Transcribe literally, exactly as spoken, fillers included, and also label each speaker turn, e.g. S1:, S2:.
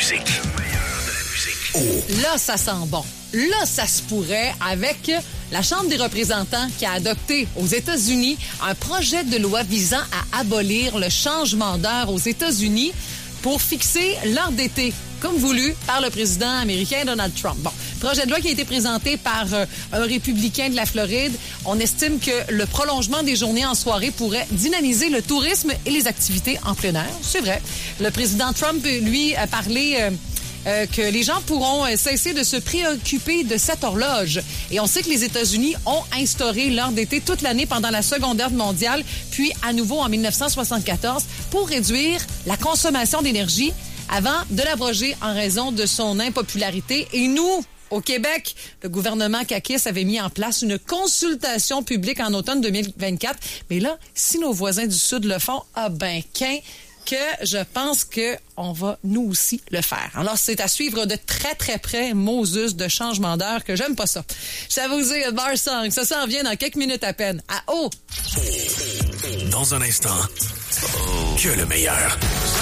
S1: musique. Oh.
S2: Là, ça sent bon. Là, ça se pourrait avec la Chambre des représentants qui a adopté aux États-Unis un projet de loi visant à abolir le changement d'heure aux États-Unis pour fixer l'heure d'été, comme voulu par le président américain Donald Trump. Bon, projet de loi qui a été présenté par euh, un républicain de la Floride. On estime que le prolongement des journées en soirée pourrait dynamiser le tourisme et les activités en plein air. C'est vrai. Le président Trump, lui, a parlé... Euh, Euh, que les gens pourront euh, cesser de se préoccuper de cette horloge. Et on sait que les États-Unis ont instauré l'heure d'été toute l'année pendant la Seconde Guerre mondiale, puis à nouveau en dix-neuf cent soixante-quatorze pour réduire la consommation d'énergie avant de l'abroger en raison de son impopularité. Et nous, au Québec, le gouvernement caquiste avait mis en place une consultation publique en automne deux mille vingt-quatre. Mais là, si nos voisins du Sud le font, ah ben, qu'un... que je pense qu'on va nous aussi le faire. Alors, c'est à suivre de très, très près, Moses de changement d'heure, que j'aime pas ça. Je vous dire, Bar Song, ça s'en vient dans quelques minutes à peine. À haut!
S1: Dans un instant, que le meilleur.